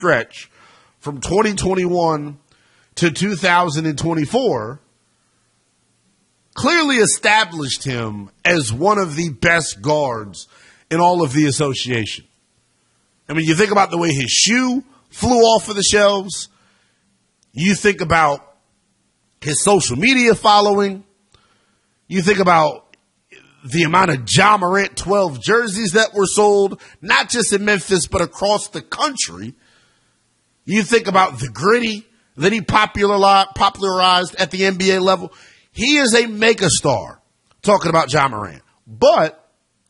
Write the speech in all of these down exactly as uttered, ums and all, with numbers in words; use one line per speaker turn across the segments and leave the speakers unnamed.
stretch from twenty twenty-one to two thousand twenty-four clearly established him as one of the best guards in all of the association. I mean, you think about the way his shoe flew off of the shelves. You think about his social media following. You think about the amount of Ja Morant twelve jerseys that were sold, not just in Memphis, but across the country. You think about the gritty that he popularized at the N B A level. He is a megastar, talking about Ja Morant. But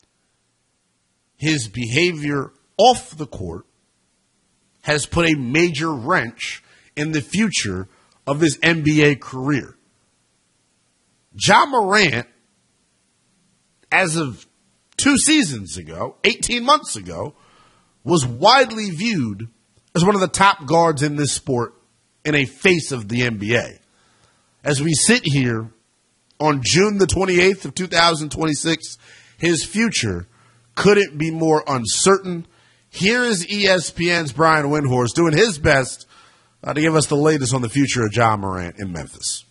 his behavior off the court has put a major wrench in the future of his N B A career. Ja Morant, as of two seasons ago, eighteen months ago, was widely viewed as one of the top guards in this sport and a face of the N B A. As we sit here on June the twenty-eighth of two thousand twenty-six, his future couldn't be more uncertain. Here is E S P N's Brian Windhorst doing his best uh, to give us the latest on the future of Ja Morant in Memphis.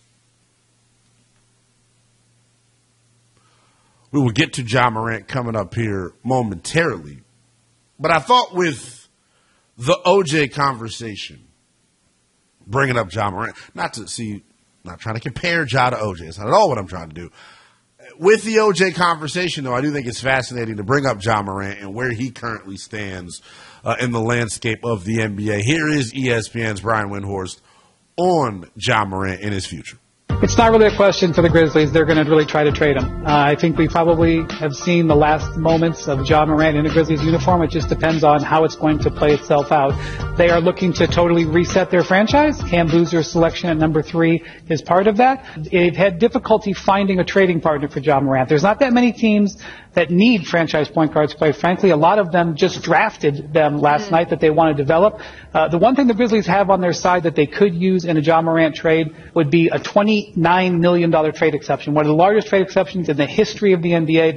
We will get to Ja Morant coming up here momentarily. But I thought with the O J conversation, bringing up Ja Morant, not to see, not trying to compare Ja to O J. It's not at all what I'm trying to do. With the O J conversation, though, I do think it's fascinating to bring up Ja Morant and where he currently stands uh, in the landscape of the N B A. Here is E S P N's Brian Windhorst on Ja Morant and his future.
It's not really a question for the Grizzlies. They're going to really try to trade him. Uh, I think we probably have seen the last moments of Ja Morant in a Grizzlies uniform. It just depends on how it's going to play itself out. They are looking to totally reset their franchise. Cam Boozer's selection at number three is part of that. They've had difficulty finding a trading partner for Ja Morant. There's not that many teams that need franchise point guards, quite frankly. A lot of them just drafted them last mm-hmm. night that they want to develop. Uh, the one thing the Grizzlies have on their side that they could use in a Ja Morant trade would be a twenty-nine million dollars trade exception, one of the largest trade exceptions in the history of the N B A.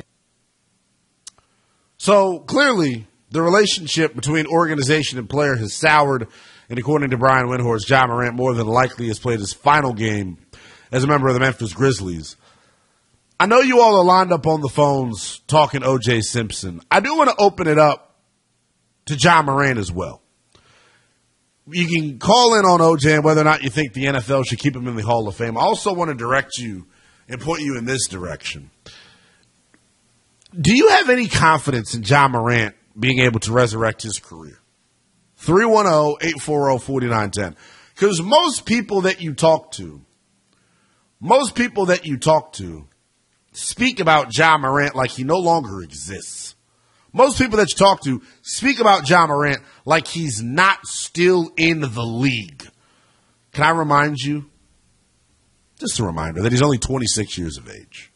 So clearly, the relationship between organization and player has soured, and according to Brian Windhorst, Ja Morant more than likely has played his final game as a member of the Memphis Grizzlies. I know you all are lined up on the phones talking O J Simpson. I do want to open it up to Ja Morant as well. You can call in on O J and whether or not you think the N F L should keep him in the Hall of Fame. I also want to direct you and point you in this direction. Do you have any confidence in Ja Morant being able to resurrect his career? three one zero, eight four zero, four nine one zero. Because most people that you talk to, most people that you talk to speak about Ja Morant like he no longer exists. Most people that you talk to speak about Ja Morant like he's not still in the league. Can I remind you, just a reminder, that he's only twenty-six years of age.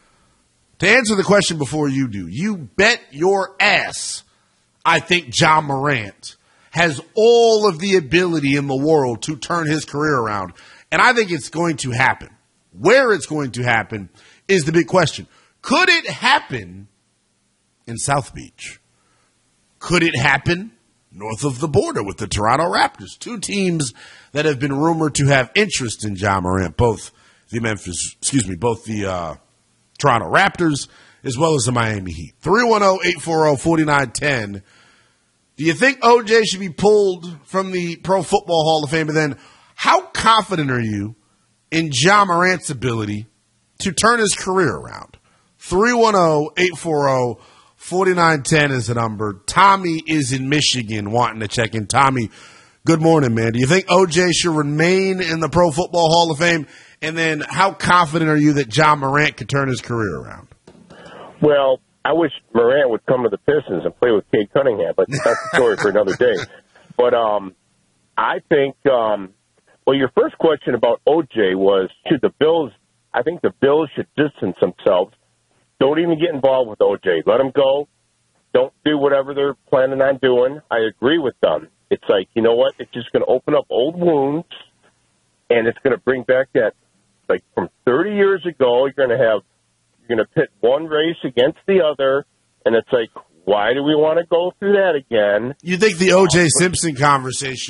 To answer the question before you do, you bet your ass I think Ja Morant has all of the ability in the world to turn his career around. And I think it's going to happen. Where it's going to happen is the big question. Could it happen in South Beach? Could it happen north of the border with the Toronto Raptors? Two teams that have been rumored to have interest in Ja Morant, both the Memphis, excuse me, both the uh, Toronto Raptors as well as the Miami Heat. three one zero, eight four zero, four nine one zero. Do you think O J should be pulled from the Pro Football Hall of Fame? And then how confident are you in Ja Morant's ability to turn his career around? three one zero, eight four zero, four nine one zero is the number. Tommy is in Michigan wanting to check in. Tommy, good morning, man. Do you think O J should remain in the Pro Football Hall of Fame? And then how confident are you that Ja Morant could turn his career around?
Well, I wish Morant would come to the Pistons and play with Cade Cunningham, but that's a story for another day. But um, I think, um, well, your first question about O J was, should the Bills, I think the Bills should distance themselves. Don't even get involved with O J. Let them go. Don't do whatever they're planning on doing. I agree with them. It's like, you know what? It's just going to open up old wounds, and it's going to bring back that, like, from thirty years ago, you're going to have, you're going to pit one race against the other, and it's like, Why do we want to go through that again?
You think the O J Simpson conversation